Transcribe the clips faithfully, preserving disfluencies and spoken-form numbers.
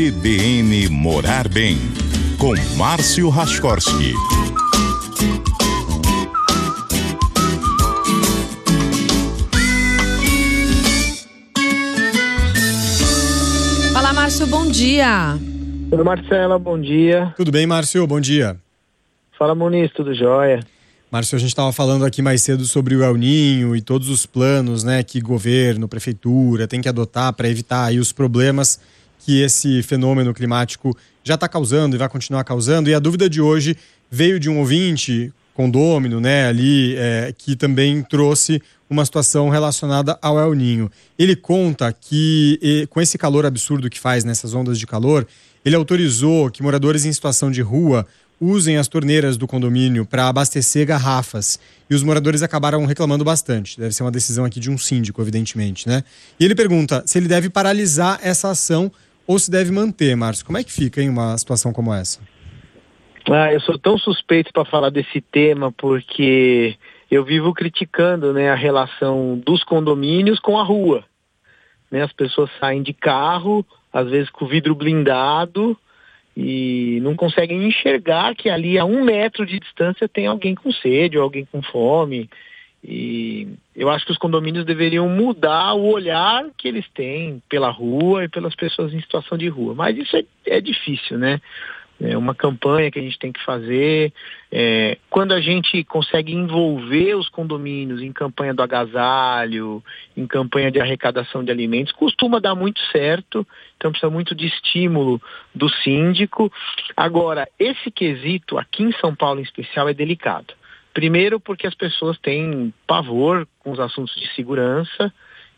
C B N Morar Bem, com Márcio Rachkowski. Fala, Márcio, bom dia. Tudo, Marcela, bom dia. Tudo bem, Márcio? Bom dia. Fala, Muniz, tudo jóia? Márcio, a gente estava falando aqui mais cedo sobre o El Niño e todos os planos, né, que governo, prefeitura tem que adotar para evitar aí os problemas que esse fenômeno climático já está causando e vai continuar causando. E a dúvida de hoje veio de um ouvinte, condômino, né, ali, é, que também trouxe uma situação relacionada ao El Niño. Ele conta que, e, com esse calor absurdo que faz nessas ondas de calor, ele autorizou que moradores em situação de rua usem as torneiras do condomínio para abastecer garrafas. E os moradores acabaram reclamando bastante. Deve ser uma decisão aqui de um síndico, evidentemente, né? E ele pergunta se ele deve paralisar essa ação ou se deve manter, Márcio. Como é que fica em uma situação como essa? Ah, eu sou tão suspeito para falar desse tema porque eu vivo criticando, né, a relação dos condomínios com a rua. Né, as pessoas saem de carro, às vezes com o vidro blindado, e não conseguem enxergar que ali a um metro de distância tem alguém com sede ou alguém com fome. E eu acho que os condomínios deveriam mudar o olhar que eles têm pela rua e pelas pessoas em situação de rua. Mas isso é, é difícil, né? É uma campanha que a gente tem que fazer. É, quando a gente consegue envolver os condomínios em campanha do agasalho, em campanha de arrecadação de alimentos, costuma dar muito certo. Então precisa muito de estímulo do síndico. Agora, esse quesito aqui em São Paulo em especial é delicado. Primeiro porque as pessoas têm pavor com os assuntos de segurança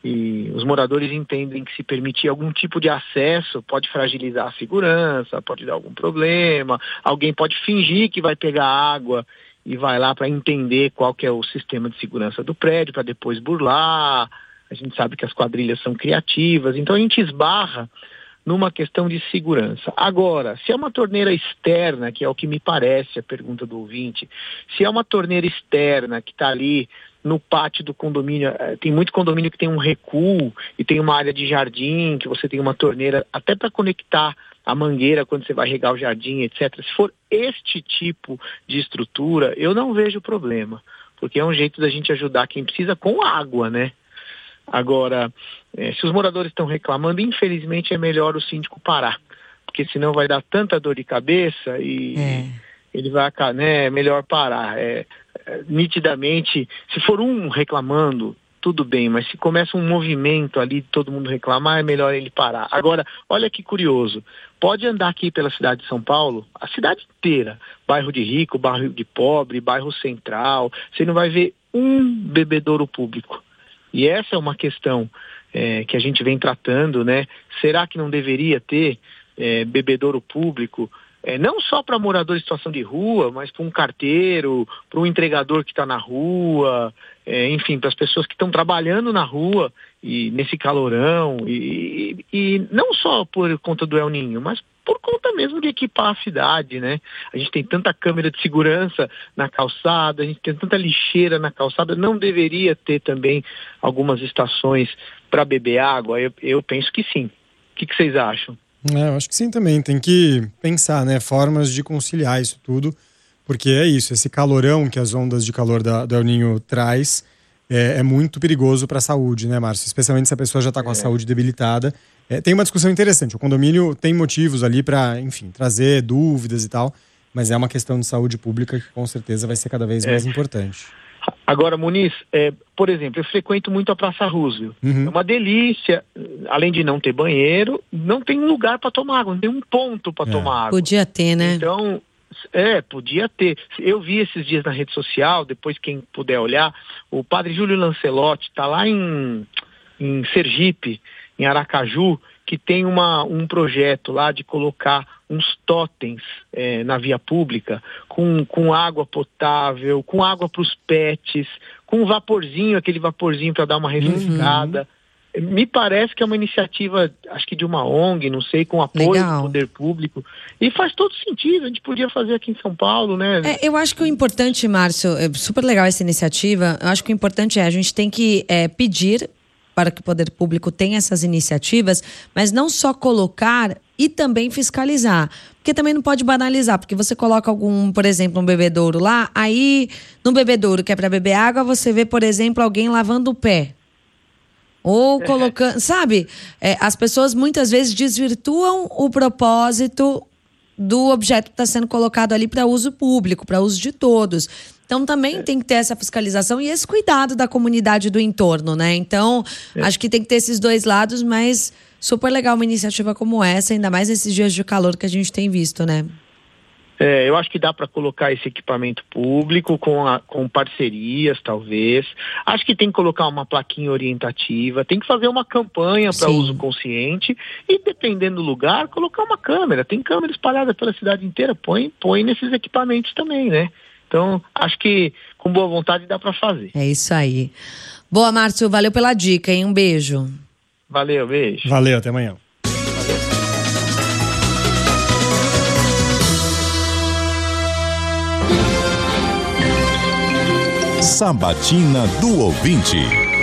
e os moradores entendem que se permitir algum tipo de acesso pode fragilizar a segurança, pode dar algum problema, alguém pode fingir que vai pegar água e vai lá para entender qual que é o sistema de segurança do prédio para depois burlar. A gente sabe que as quadrilhas são criativas, então a gente esbarra numa questão de segurança. Agora, se é uma torneira externa, que é o que me parece a pergunta do ouvinte, se é uma torneira externa que está ali no pátio do condomínio, tem muito condomínio que tem um recuo e tem uma área de jardim, que você tem uma torneira até para conectar a mangueira quando você vai regar o jardim, etcétera. Se for este tipo de estrutura, eu não vejo problema, porque é um jeito da gente ajudar quem precisa com água, né? Agora, é, se os moradores estão reclamando, infelizmente é melhor o síndico parar, porque senão vai dar tanta dor de cabeça e é. ele vai, né, é melhor parar. É, é, nitidamente, se for um reclamando, tudo bem, mas se começa um movimento ali de todo mundo reclamar, é melhor ele parar. Agora, olha que curioso, pode andar aqui pela cidade de São Paulo, a cidade inteira, bairro de rico, bairro de pobre, bairro central, você não vai ver um bebedouro público. E essa é uma questão é, que a gente vem tratando, né? Será que não deveria ter é, bebedouro público, é, não só para morador em situação de rua, mas para um carteiro, para um entregador que está na rua, é, enfim, para as pessoas que estão trabalhando na rua e nesse calorão, e, e, e não só por conta do El Niño, mas por conta mesmo de equipar a cidade, né? A gente tem tanta câmera de segurança na calçada, a gente tem tanta lixeira na calçada, não deveria ter também algumas estações para beber água? Eu, eu penso que sim. O que, que vocês acham? É, eu acho que sim também, tem que pensar, né, formas de conciliar isso tudo, porque é isso, esse calorão que as ondas de calor da, do El Niño traz é, é muito perigoso para a saúde, né, Márcio? Especialmente se a pessoa já está com a é. saúde debilitada. É, tem uma discussão interessante, o condomínio tem motivos ali para, enfim, trazer dúvidas e tal, mas é uma questão de saúde pública que com certeza vai ser cada vez mais é. importante. Agora, Muniz, é, por exemplo, eu frequento muito a Praça Roosevelt. Uhum. É uma delícia, além de não ter banheiro, não tem um lugar para tomar água, não tem um ponto para é. tomar água. Podia ter, né? Então, é, podia ter. Eu vi esses dias na rede social, depois quem puder olhar, o padre Júlio Lancelotti está lá em, em Sergipe, em Aracaju, que tem uma, um projeto lá de colocar uns totens é, na via pública, com, com água potável, com água para os pets, com um vaporzinho, aquele vaporzinho para dar uma refrescada. Uhum. Me parece que é uma iniciativa, acho que de uma O N G, não sei, com apoio Legal. do poder público. E faz todo sentido, a gente podia fazer aqui em São Paulo, né? É, eu acho que o importante, Márcio, é super legal essa iniciativa, eu acho que o importante é, a gente tem que é, pedir para que o poder público tenha essas iniciativas, mas não só colocar e também fiscalizar. Porque também não pode banalizar, porque você coloca algum, por exemplo, um bebedouro lá, aí no bebedouro que é para beber água, você vê, por exemplo, alguém lavando o pé. Ou colocando, sabe? É, as pessoas muitas vezes desvirtuam o propósito do objeto que está sendo colocado ali para uso público, para uso de todos. Então também é. tem que ter essa fiscalização e esse cuidado da comunidade do entorno, né? Então, é. acho que tem que ter esses dois lados, mas super legal uma iniciativa como essa, ainda mais nesses dias de calor que a gente tem visto, né? É, eu acho que dá para colocar esse equipamento público com, a, com parcerias, talvez. Acho que tem que colocar uma plaquinha orientativa, tem que fazer uma campanha para uso consciente e, dependendo do lugar, colocar uma câmera. Tem câmera espalhada pela cidade inteira, põe, põe nesses equipamentos também, né? Então, acho que com boa vontade dá para fazer. É isso aí. Boa, Márcio, valeu pela dica, hein? Um beijo. Valeu, beijo. Valeu, até amanhã. Sabatina do Ouvinte.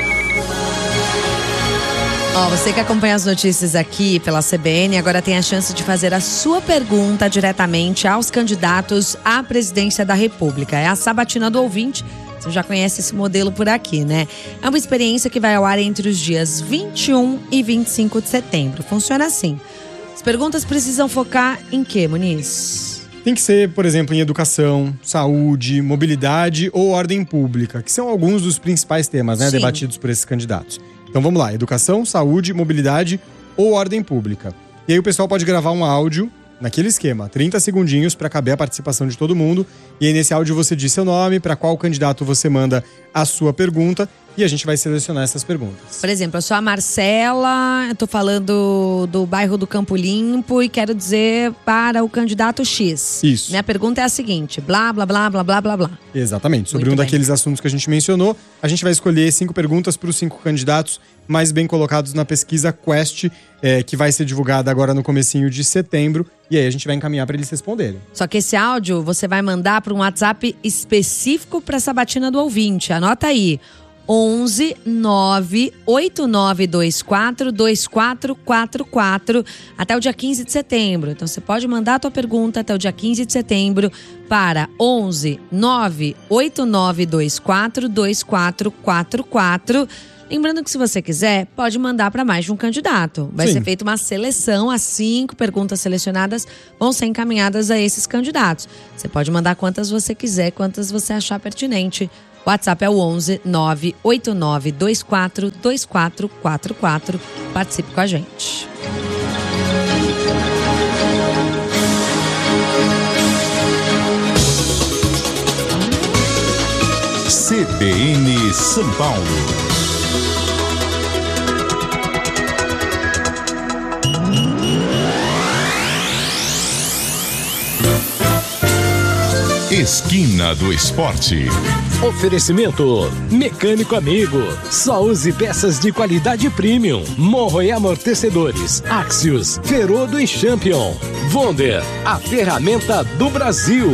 Ó, você que acompanha as notícias aqui pela C B N, agora tem a chance de fazer a sua pergunta diretamente aos candidatos à presidência da República. É a Sabatina do Ouvinte. Você já conhece esse modelo por aqui, né? É uma experiência que vai ao ar entre os dias vinte e um e vinte e cinco de setembro. Funciona assim. As perguntas precisam focar em quê, Muniz? Tem que ser, por exemplo, em educação, saúde, mobilidade ou ordem pública, que são alguns dos principais temas, né, debatidos por esses candidatos. Então vamos lá, educação, saúde, mobilidade ou ordem pública. E aí o pessoal pode gravar um áudio naquele esquema, trinta segundinhos para caber a participação de todo mundo. E aí nesse áudio você diz seu nome, para qual candidato você manda a sua pergunta e a gente vai selecionar essas perguntas. Por exemplo, eu sou a Marcela, eu tô falando do bairro do Campo Limpo e quero dizer para o candidato X. Isso. Minha pergunta é a seguinte, blá, blá, blá, blá, blá, blá, blá. Exatamente. Sobre Muito um bem. daqueles assuntos que a gente mencionou, a gente vai escolher cinco perguntas para os cinco candidatos mais bem colocados na pesquisa Quest, é, que vai ser divulgada agora no comecinho de setembro. E aí a gente vai encaminhar para eles responderem. Só que esse áudio você vai mandar para um WhatsApp específico para a Sabatina do Ouvinte. Anota aí. onze nove oito nove dois quatro dois quatro quatro quatro até o dia quinze de setembro. Então você pode mandar a tua pergunta até o dia quinze de setembro para onze nove oito nove dois quatro dois quatro quatro quatro. Lembrando que se você quiser, pode mandar para mais de um candidato. Vai Sim. ser feita uma seleção, as cinco perguntas selecionadas vão ser encaminhadas a esses candidatos. Você pode mandar quantas você quiser, quantas você achar pertinente. O WhatsApp é o onze nove oito nove dois quatro dois quatro quatro quatro. Participe com a gente. C B N São Paulo. Esquina do Esporte. Oferecimento Mecânico Amigo. Só use peças de qualidade premium. Morro e amortecedores. Axios, Ferodo e Champion. Wonder, a ferramenta do Brasil.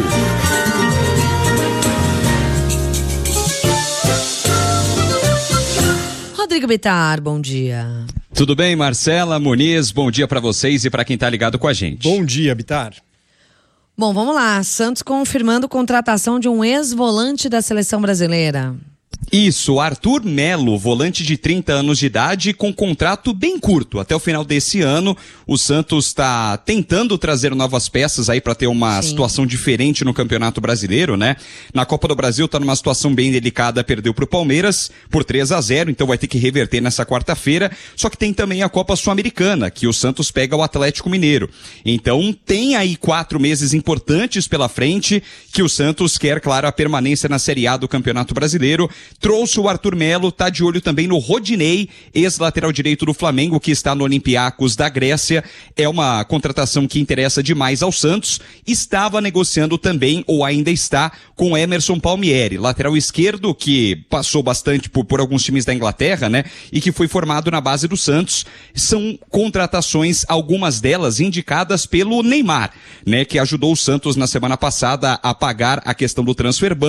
Rodrigo Bittar, bom dia. Tudo bem, Marcela, Muniz, bom dia para vocês e para quem tá ligado com a gente. Bom dia, Bittar. Bom, vamos lá. Santos confirmando contratação de um ex-volante da seleção brasileira. Isso, Arthur Melo, volante de trinta anos de idade, com contrato bem curto. Até o final desse ano, o Santos está tentando trazer novas peças aí para ter uma Sim. situação diferente no Campeonato Brasileiro, né? Na Copa do Brasil tá numa situação bem delicada, perdeu pro Palmeiras por três a zero, então vai ter que reverter nessa quarta-feira. Só que tem também a Copa Sul-Americana, que o Santos pega o Atlético Mineiro. Então tem aí quatro meses importantes pela frente, que o Santos quer, claro, a permanência na Série A do Campeonato Brasileiro. Trouxe o Arthur Melo, tá de olho também no Rodinei, ex-lateral direito do Flamengo, que está no Olympiacos da Grécia. É uma contratação que interessa demais ao Santos. Estava negociando também, ou ainda está, com Emerson Palmieri, lateral esquerdo, que passou bastante por, por alguns times da Inglaterra, né? E que foi formado na base do Santos. São contratações, algumas delas indicadas pelo Neymar, né? Que ajudou o Santos na semana passada a pagar a questão do transfer ban.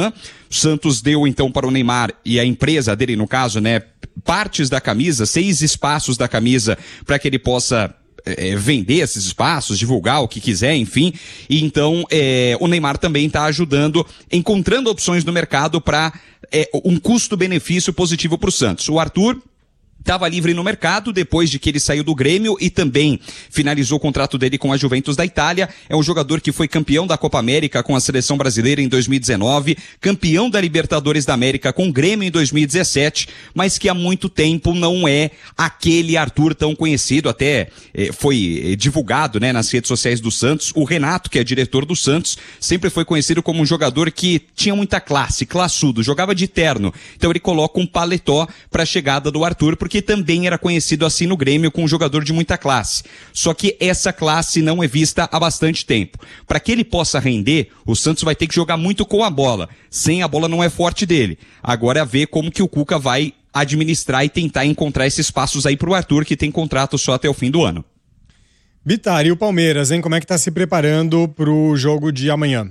O Santos deu então para o Neymar e a empresa dele, no caso, né, partes da camisa, seis espaços da camisa para que ele possa é, vender esses espaços, divulgar o que quiser, enfim. E então é, o Neymar também está ajudando, encontrando opções no mercado para é, um custo-benefício positivo para o Santos. O Arthur estava livre no mercado depois de que ele saiu do Grêmio e também finalizou o contrato dele com a Juventus da Itália. É um jogador que foi campeão da Copa América com a seleção brasileira em dois mil e dezenove, campeão da Libertadores da América com o Grêmio em dois mil e dezessete, mas que há muito tempo não é aquele Arthur tão conhecido. Até eh, foi eh, divulgado, né, nas redes sociais do Santos. O Renato, que é diretor do Santos, sempre foi conhecido como um jogador que tinha muita classe, classudo, jogava de terno. Então ele coloca um paletó para a chegada do Arthur, porque que também era conhecido assim no Grêmio, com um jogador de muita classe. Só que essa classe não é vista há bastante tempo. Para que ele possa render, o Santos vai ter que jogar muito com a bola. Sem a bola não é forte dele. Agora é ver como que o Cuca vai administrar e tentar encontrar esses passos aí pro Arthur, que tem contrato só até o fim do ano. Bitar, e o Palmeiras, hein? Como é que tá se preparando pro jogo de amanhã?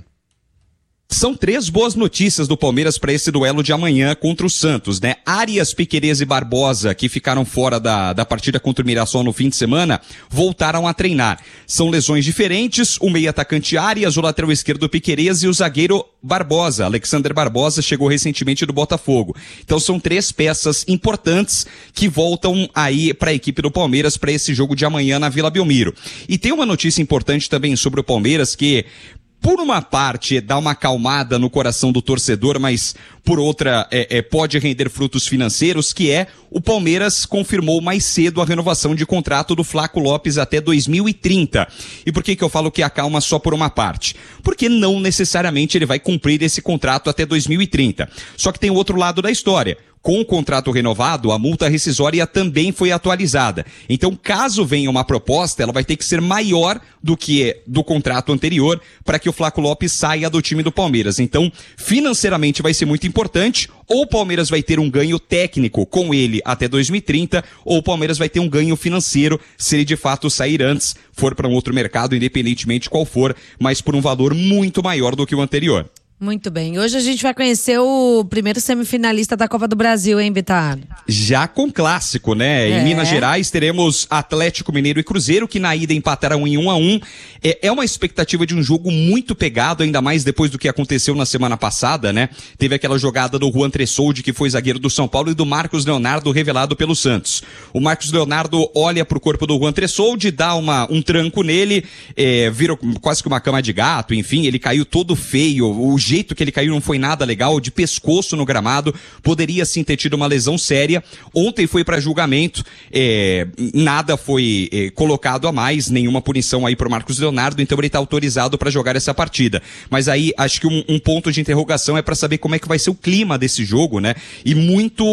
São três boas notícias do Palmeiras para esse duelo de amanhã contra o Santos, né? Arias, Piquerez e Barbosa, que ficaram fora da, da partida contra o Mirassol no fim de semana, voltaram a treinar. São lesões diferentes, o meio atacante Arias, o lateral esquerdo Piquerez e o zagueiro Barbosa. Alexander Barbosa chegou recentemente do Botafogo. Então são três peças importantes que voltam aí para a equipe do Palmeiras para esse jogo de amanhã na Vila Belmiro. E tem uma notícia importante também sobre o Palmeiras que, por uma parte, dá uma acalmada no coração do torcedor, mas por outra é, é, pode render frutos financeiros, que é o Palmeiras confirmou mais cedo a renovação de contrato do Flaco Lopes até dois mil e trinta. E por que que eu falo que acalma só por uma parte? Porque não necessariamente ele vai cumprir esse contrato até dois mil e trinta. Só que tem o outro lado da história. Com o contrato renovado, a multa rescisória também foi atualizada. Então, caso venha uma proposta, ela vai ter que ser maior do que do contrato anterior para que o Flaco Lopes saia do time do Palmeiras. Então, financeiramente vai ser muito importante. Ou o Palmeiras vai ter um ganho técnico com ele até dois mil e trinta, ou o Palmeiras vai ter um ganho financeiro se ele de fato sair antes, for para um outro mercado, independentemente qual for, mas por um valor muito maior do que o anterior. Muito bem. Hoje a gente vai conhecer o primeiro semifinalista da Copa do Brasil, hein, Bitar? Já com clássico, né? É. Em Minas Gerais teremos Atlético Mineiro e Cruzeiro, que na ida empataram em um a um. É, é uma expectativa de um jogo muito pegado, ainda mais depois do que aconteceu na semana passada, né? Teve aquela jogada do Juan Tressoldi, que foi zagueiro do São Paulo, e do Marcos Leonardo, revelado pelo Santos. O Marcos Leonardo olha pro corpo do Juan Tressoldi, dá uma, um tranco nele, é, vira quase que uma cama de gato, enfim, ele caiu todo feio. O jeito que ele caiu não foi nada legal, de pescoço no gramado, poderia sim ter tido uma lesão séria. Ontem foi para julgamento, é, nada foi é, colocado a mais, nenhuma punição aí pro Marcos Leonardo, então ele tá autorizado para jogar essa partida. Mas aí acho que um, um ponto de interrogação é para saber como é que vai ser o clima desse jogo, né? E muito